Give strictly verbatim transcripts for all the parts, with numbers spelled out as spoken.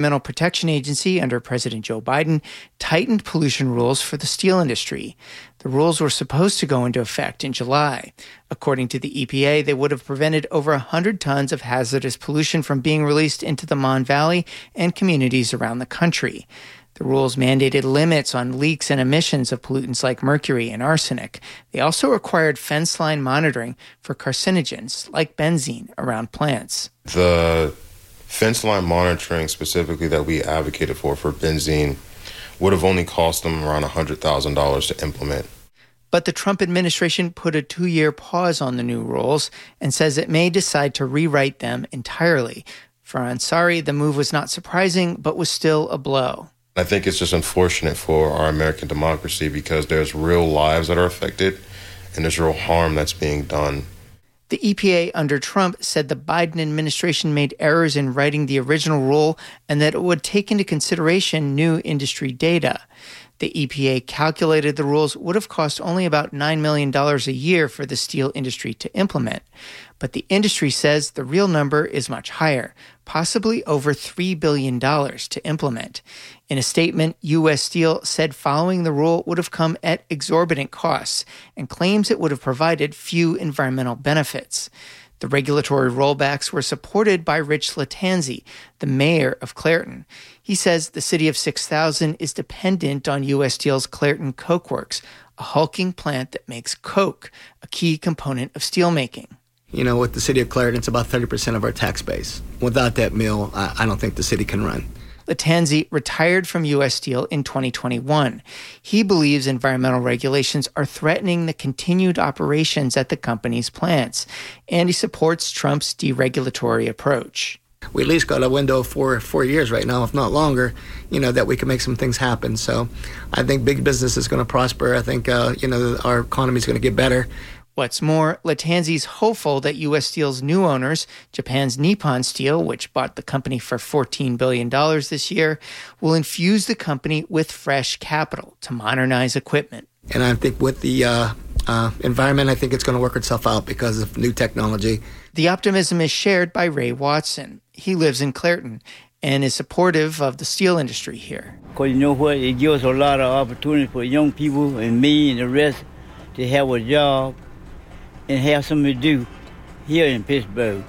Environmental Protection Agency under President Joe Biden tightened pollution rules for the steel industry. The rules were supposed to go into effect in July. According to the E P A, they would have prevented over one hundred tons of hazardous pollution from being released into the Mon Valley and communities around the country. The rules mandated limits on leaks and emissions of pollutants like mercury and arsenic. They also required fence line monitoring for carcinogens like benzene around plants. The fence line monitoring specifically that we advocated for, for benzene, would have only cost them around one hundred thousand dollars to implement. But the Trump administration put a two-year pause on the new rules and says it may decide to rewrite them entirely. For Ansari, the move was not surprising, but was still a blow. I think it's just unfortunate for our American democracy because there's real lives that are affected and there's real harm that's being done. The E P A under Trump said the Biden administration made errors in writing the original rule and that it would take into consideration new industry data. The E P A calculated the rules would have cost only about nine million dollars a year for the steel industry to implement. But the industry says the real number is much higher, possibly over three billion dollars to implement. In a statement, U S Steel said following the rule would have come at exorbitant costs and claims it would have provided few environmental benefits. The regulatory rollbacks were supported by Rich Lattanzi, the mayor of Clairton. He says the city of six thousand is dependent on U S Steel's Clairton Coke Works, a hulking plant that makes coke, a key component of steelmaking. You know, with the city of Clairton, it's about thirty percent of our tax base. Without that mill, I, I don't think the city can run. Lattanzi retired from U S Steel in twenty twenty-one. He believes environmental regulations are threatening the continued operations at the company's plants, and he supports Trump's deregulatory approach. We at least got a window of four, four years right now, if not longer, you know, that we can make some things happen. So I think big business is going to prosper. I think, uh, you know, our economy is going to get better. What's more, Lattanzi's hopeful that U S Steel's new owners, Japan's Nippon Steel, which bought the company for fourteen billion dollars this year, will infuse the company with fresh capital to modernize equipment. And I think with the uh, uh, environment, I think it's going to work itself out because of new technology. The optimism is shared by Ray Watson. He lives in Clairton and is supportive of the steel industry here. Because you know what? It gives a lot of opportunity for young people and me and the rest to have a job and have something to do here in Pittsburgh.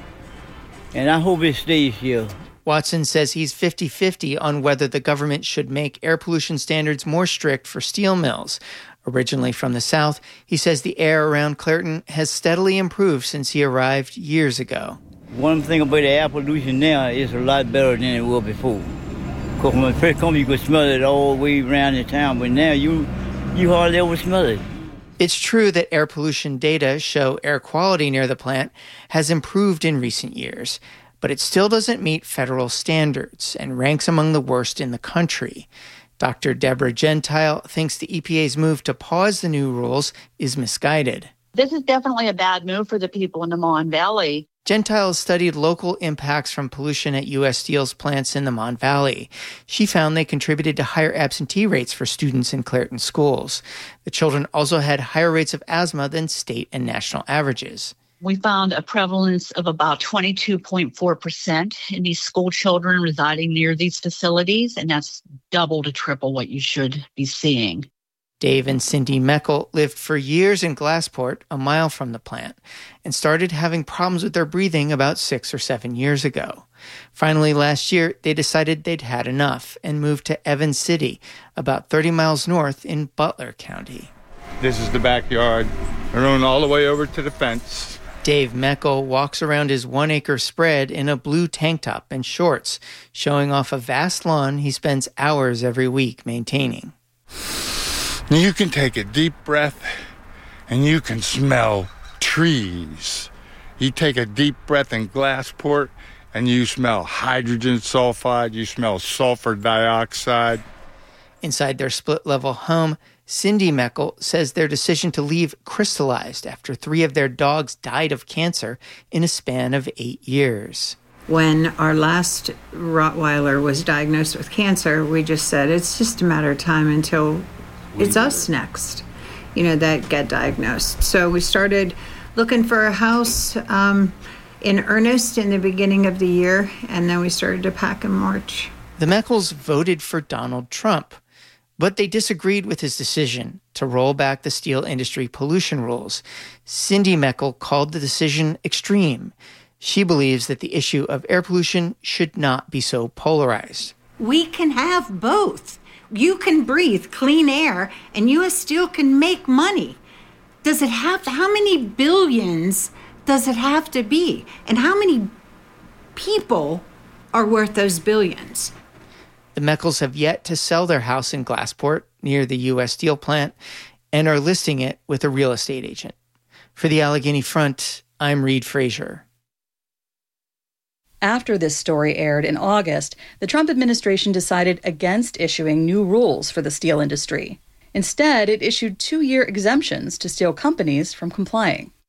And I hope it stays here. Watson says he's fifty-fifty on whether the government should make air pollution standards more strict for steel mills. Originally from the South, he says the air around Clairton has steadily improved since he arrived years ago. One thing about the air pollution now is a lot better than it was before. Because when I first come, you could smell it all the way around the town, but now you, you hardly ever smell it. It's true that air pollution data show air quality near the plant has improved in recent years, but it still doesn't meet federal standards and ranks among the worst in the country. Doctor Deborah Gentile thinks the E P A's move to pause the new rules is misguided. This is definitely a bad move for the people in the Mon Valley. Gentile has studied local impacts from pollution at U S Steel's plants in the Mon Valley. She found they contributed to higher absentee rates for students in Clairton schools. The children also had higher rates of asthma than state and national averages. We found a prevalence of about twenty-two point four percent in these school children residing near these facilities, and that's double to triple what you should be seeing. Dave and Cindy Meckel lived for years in Glassport, a mile from the plant, and started having problems with their breathing about six or seven years ago. Finally, last year, they decided they'd had enough and moved to Evans City, about thirty miles north in Butler County. This is the backyard. I run all the way over to the fence. Dave Meckel walks around his one-acre spread in a blue tank top and shorts, showing off a vast lawn he spends hours every week maintaining. You can take a deep breath and you can smell trees. You take a deep breath in Glassport and you smell hydrogen sulfide, you smell sulfur dioxide. Inside their split-level home, Cindy Meckel says their decision to leave crystallized after three of their dogs died of cancer in a span of eight years. When our last Rottweiler was diagnosed with cancer, we just said it's just a matter of time until it's us next, you know, that get diagnosed. So we started looking for a house um, in earnest in the beginning of the year, and then we started to pack in March. The Meckles voted for Donald Trump, but they disagreed with his decision to roll back the steel industry pollution rules. Cindy Meckel called the decision extreme. She believes that the issue of air pollution should not be so polarized. We can have both. You can breathe clean air, and U S Steel can make money. Does it have, how many billions does it have to be? And how many people are worth those billions? The Meckles have yet to sell their house in Glassport near the U S Steel plant and are listing it with a real estate agent. For the Allegheny Front, I'm Reed Frazier. After this story aired in August, the Trump administration decided against issuing new rules for the steel industry. Instead, it issued two-year exemptions to steel companies from complying.